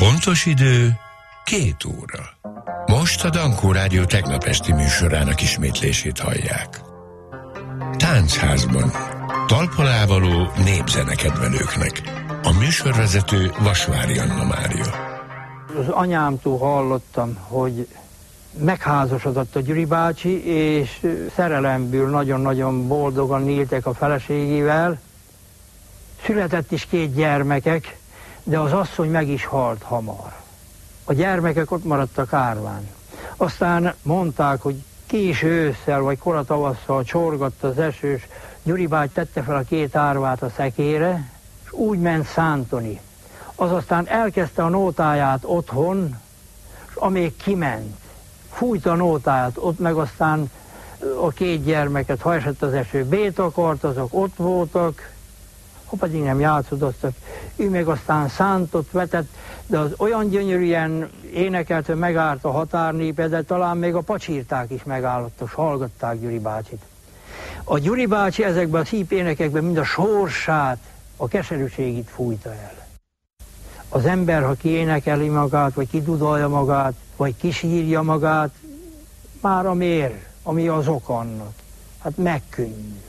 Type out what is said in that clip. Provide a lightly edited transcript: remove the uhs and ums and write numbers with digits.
Pontos idő 2 óra. Most a Dankó Rádió tegnap esti műsorának ismétlését hallják. Táncházban. Talpalávaló népzenekedvelőknek. A műsorvezető Vasvári Anna Mária. Az anyámtól hallottam, hogy megházasodott a Gyuri bácsi, és szerelemből nagyon-nagyon boldogan éltek a feleségével. Született is 2 gyermekek, de az asszony meg is halt hamar. A gyermekek ott maradtak árván. Aztán mondták, hogy késő ősszel vagy kora tavasszal csorgott az esős, Gyuri bácsi tette fel a 2 árvát a szekére, és úgy ment szántoni. Az aztán elkezdte a nótáját otthon, és amíg kiment, fújta a nótáját, ott meg aztán a 2 gyermeket, ha esett az eső, bét akart, azok ott voltak, ha pedig nem játszodoztak, ő meg aztán szántott, vetett, de az olyan gyönyörűen énekelt, hogy megállt a határnépe, de talán még a pacsírták is megállottak, és hallgatták Gyuri bácsit. A Gyuri bácsi ezekben a szép énekekben mind a sorsát, a keserűségét fújta el. Az ember, ha kiénekeli magát, vagy kidudolja magát, vagy kisírja magát, már a mér, ami az ok annak, hát megkönnyű.